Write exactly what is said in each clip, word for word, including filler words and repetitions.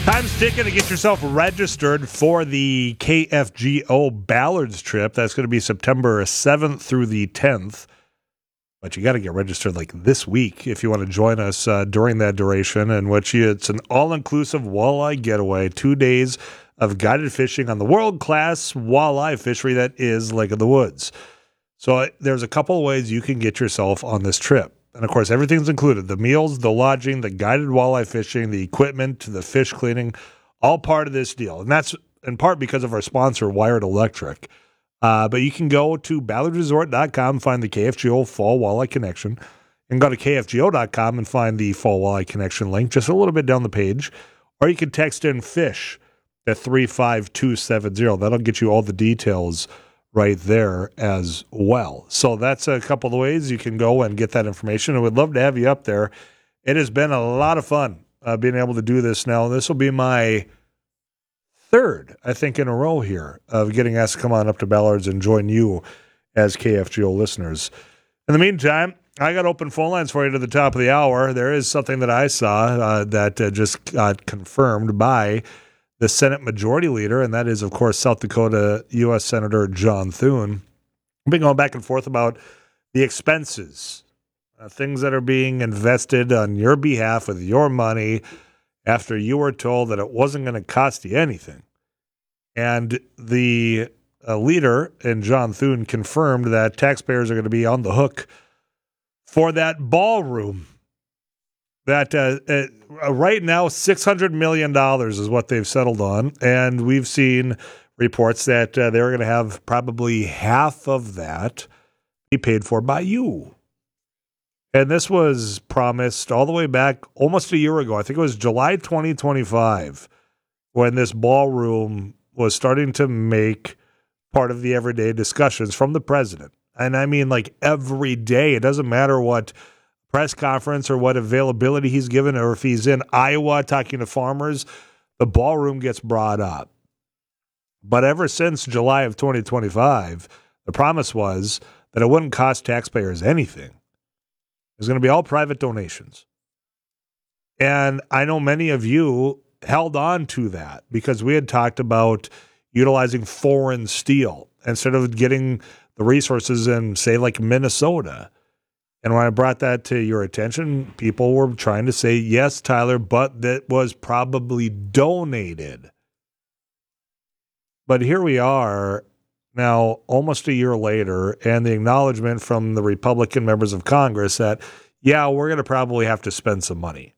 Time's ticking to get yourself registered for the K F G O Ballards trip. That's going to be September seventh through the tenth. But you got to get registered like this week if you want to join us uh, during that duration, in which it's an all-inclusive walleye getaway, two days of guided fishing on the world-class walleye fishery that is Lake of the Woods. So uh, there's a couple of ways you can get yourself on this trip. And, of course, everything's included. The meals, the lodging, the guided walleye fishing, the equipment, the fish cleaning, all part of this deal. And that's in part because of our sponsor, Wired Electric. Uh, but you can go to ballard resort dot com, find the K F G O Fall Walleye Connection, and go to K F G O dot com and find the Fall Walleye Connection link just a little bit down the page. Or you can text in FISH at three five two seven zero. That'll get you all the details right there as well. So that's a couple of ways you can go and get that information. I would love to have you up there. It has been a lot of fun uh, being able to do this now. This will be my third, I think, in a row here of getting asked to come on up to Ballards and join you as K F G O listeners. In the meantime, I got open phone lines for you to the top of the hour. There is something that I saw uh, that uh, just got confirmed by the Senate Majority Leader, and that is, of course, South Dakota U S Senator John Thune. We've been going back and forth about the expenses, uh, things that are being invested on your behalf with your money after you were told that it wasn't going to cost you anything. And the uh, leader, and John Thune, confirmed that taxpayers are going to be on the hook for that ballroom. That uh, uh, right now, six hundred million dollars is what they've settled on. And we've seen reports that uh, they're going to have probably half of that be paid for by you. And this was promised all the way back almost a year ago. I think it was July twenty twenty-five when this ballroom was starting to make part of the everyday discussions from the president. And I mean, like, every day. It doesn't matter what press conference or what availability he's given, or if he's in Iowa talking to farmers, the ballroom gets brought up. But ever since July of twenty twenty-five, the promise was that it wouldn't cost taxpayers anything. It was going to be all private donations. And I know many of you held on to that because we had talked about utilizing foreign steel instead of getting the resources in, say, like Minnesota. And when I brought that to your attention, people were trying to say, yes, Tyler, but that was probably donated. But here we are now, almost a year later, and the acknowledgement from the Republican members of Congress that, yeah, we're going to probably have to spend some money.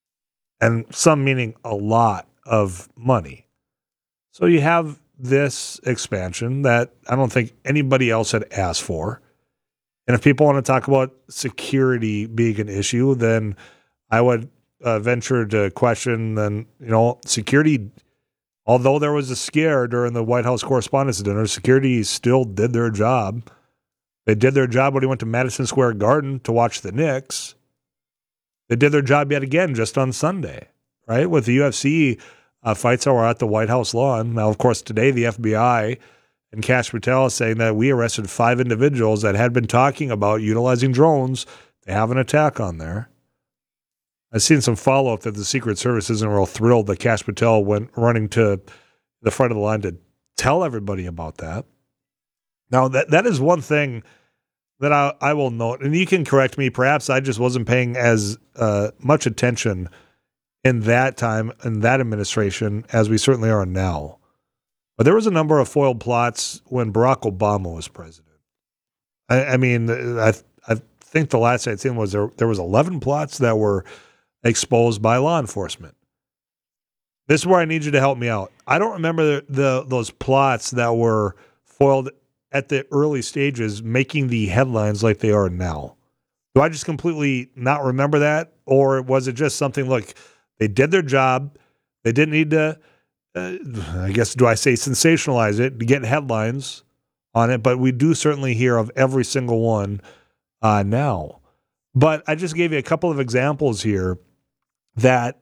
And some meaning a lot of money. So you have this expansion that I don't think anybody else had asked for. And if people want to talk about security being an issue, then I would uh, venture to question, then, you know, security, although there was a scare during the White House Correspondents' Dinner, security still did their job. They did their job when he went to Madison Square Garden to watch the Knicks. They did their job yet again just on Sunday, right, with the U F C uh, fights that were at the White House lawn. Now, of course, today the F B I and Kash Patel is saying that we arrested five individuals that had been talking about utilizing drones to have an attack on there. I've seen some follow-up that the Secret Service isn't real thrilled that Kash Patel went running to the front of the line to tell everybody about that. Now, that that is one thing that I, I will note, and you can correct me. Perhaps I just wasn't paying as uh, much attention in that time, in that administration, as we certainly are now. But there was a number of foiled plots when Barack Obama was president. I, I mean, I I think the last I'd seen was there there was eleven plots that were exposed by law enforcement. This is where I need you to help me out. I don't remember the, the those plots that were foiled at the early stages making the headlines like they are now. Do I just completely not remember that? Or was it just something, look, they did their job, they didn't need to, Uh, I guess, do I say sensationalize it to get headlines on it? But we do certainly hear of every single one uh, now. But I just gave you a couple of examples here that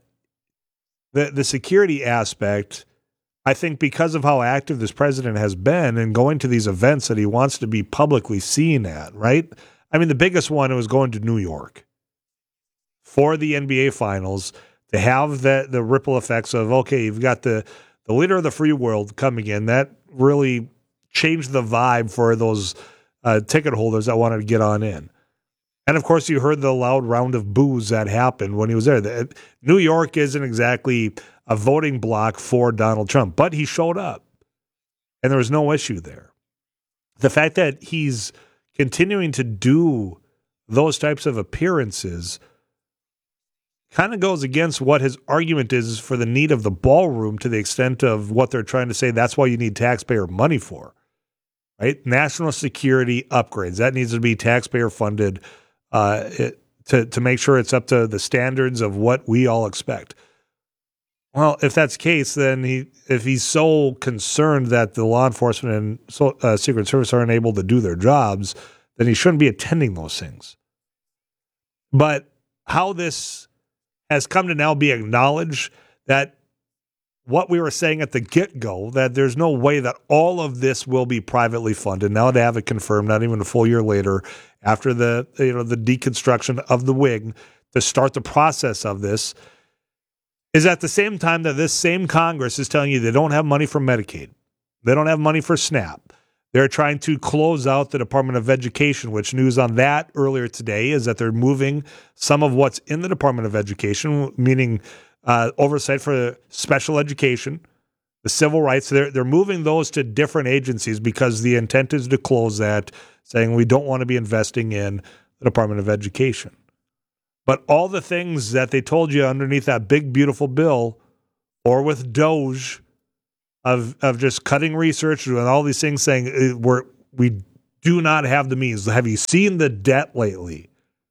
the the security aspect, I think because of how active this president has been and going to these events that he wants to be publicly seen at, right? I mean, the biggest one was going to New York for the N B A Finals to have the, the ripple effects of, okay, you've got the, the leader of the free world coming in. That really changed the vibe for those uh, ticket holders that wanted to get on in. And, of course, you heard the loud round of boos that happened when he was there. The, New York isn't exactly a voting block for Donald Trump, but he showed up, and there was no issue there. The fact that he's continuing to do those types of appearances kind of goes against what his argument is for the need of the ballroom, to the extent of what they're trying to say that's why you need taxpayer money for, right? National security upgrades, that needs to be taxpayer funded uh, it, to, to make sure it's up to the standards of what we all expect. Well, if that's the case, then he, if he's so concerned that the law enforcement and so, uh, Secret Service aren't able to do their jobs, then he shouldn't be attending those things. But how this has come to now be acknowledged, that what we were saying at the get-go, that there's no way that all of this will be privately funded. Now to have it confirmed, not even a full year later, after the you know the deconstruction of the wing, to start the process of this, is at the same time that this same Congress is telling you they don't have money for Medicaid. They don't have money for SNAP. They're trying to close out the Department of Education, which news on that earlier today is that they're moving some of what's in the Department of Education, meaning uh, oversight for special education, the civil rights. They're, they're moving those to different agencies because the intent is to close that, saying we don't want to be investing in the Department of Education. But all the things that they told you underneath that big, beautiful bill, or with DOGE, Of of just cutting research and all these things, saying we're we do not have the means. Have you seen the debt lately?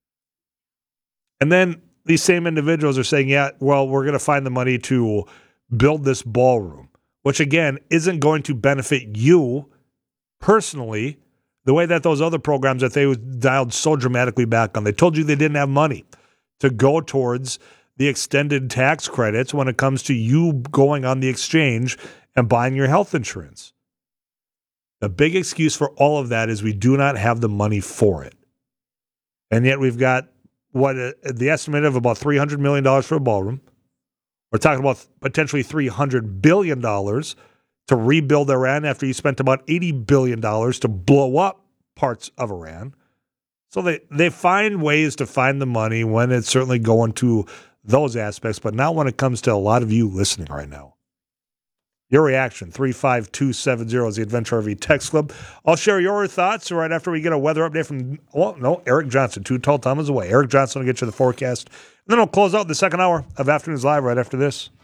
And then these same individuals are saying, yeah, well, we're going to find the money to build this ballroom, which again isn't going to benefit you personally the way that those other programs that they dialed so dramatically back on. They told you they didn't have money to go towards the extended tax credits when it comes to you going on the exchange and buying your health insurance. The big excuse for all of that is we do not have the money for it. And yet we've got what uh, the estimate of about three hundred million dollars for a ballroom. We're talking about potentially three hundred billion dollars to rebuild Iran after you spent about eighty billion dollars to blow up parts of Iran. So they, they find ways to find the money when it's certainly going to those aspects, but not when it comes to a lot of you listening right now. Your reaction, three five two seven zero is the Adventure R V Text Club. I'll share your thoughts right after we get a weather update from, well, no, Eric Johnson, two tall Thomas away. Eric Johnson will get you the forecast. And then we'll close out the second hour of Afternoons Live right after this.